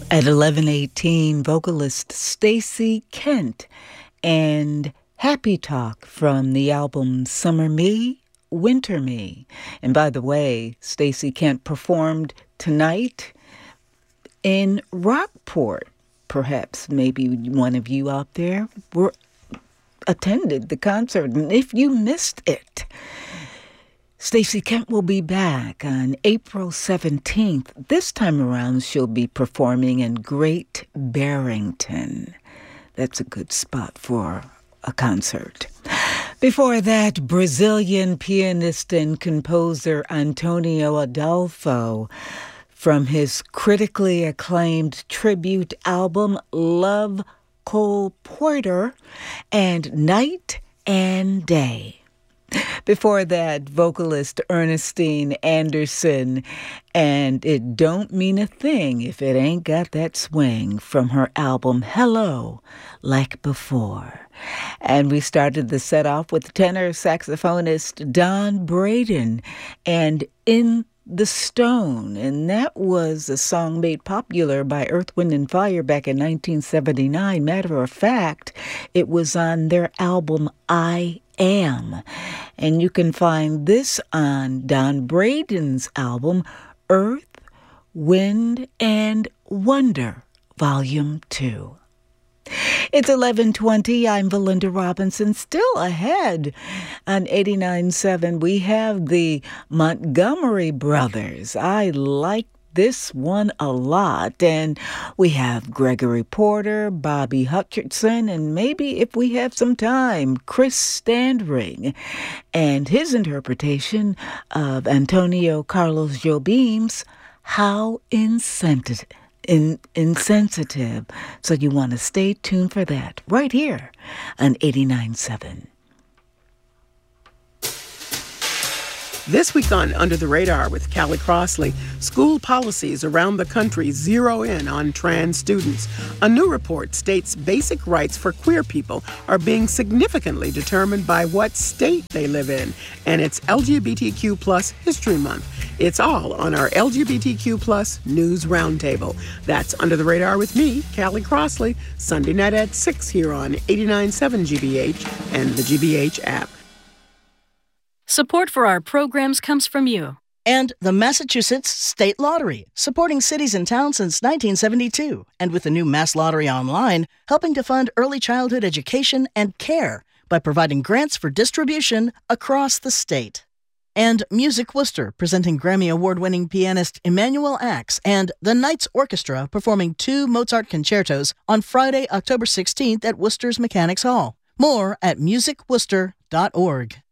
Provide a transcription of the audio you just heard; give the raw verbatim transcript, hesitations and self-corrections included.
At eleven eighteen, vocalist Stacey Kent and Happy Talk from the album Summer Me, Winter Me. And by the way, Stacey Kent performed tonight in Rockport. Perhaps maybe one of you out there were attended the concert, and if you missed it, Stacey Kent will be back on April seventeenth. This time around, she'll be performing in Great Barrington. That's a good spot for a concert. Before that, Brazilian pianist and composer Antonio Adolfo from his critically acclaimed tribute album Love Cole Porter and Night and Day. Before that, vocalist Ernestine Anderson and It Don't Mean a Thing If It Ain't Got That Swing from her album Hello, Like Before. And we started the set off with tenor saxophonist Don Braden and In the Stone, and that was a song made popular by Earth, Wind and Fire back in nineteen seventy-nine. Matter of fact, it was on their album I Am. And you can find this on Don Braden's album Earth, Wind, and Wonder, Volume two. It's eleven twenty. I'm Valinda Robinson. Still ahead on eighty-nine point seven, we have the Montgomery Brothers. I like this one a lot. And we have Gregory Porter, Bobby Hutcherson, and maybe, if we have some time, Chris Standring and his interpretation of Antonio Carlos Jobim's How Insensitive. In, insensitive. So you want to stay tuned for that right here on eighty-nine point seven. This week on Under the Radar with Callie Crossley, school policies around the country zero in on trans students. A new report states basic rights for queer people are being significantly determined by what state they live in. And it's L G B T Q plus History Month. It's all on our L G B T Q plus News Roundtable. That's Under the Radar with me, Callie Crossley, Sunday night at six here on eighty-nine point seven G B H and the G B H app. Support for our programs comes from you. And the Massachusetts State Lottery, supporting cities and towns since nineteen seventy-two. And with the new Mass Lottery Online, helping to fund early childhood education and care by providing grants for distribution across the state. And Music Worcester, presenting Grammy Award-winning pianist Emanuel Axe and the Knights Orchestra performing two Mozart concertos on Friday, October sixteenth at Worcester's Mechanics Hall. More at music worcester dot org.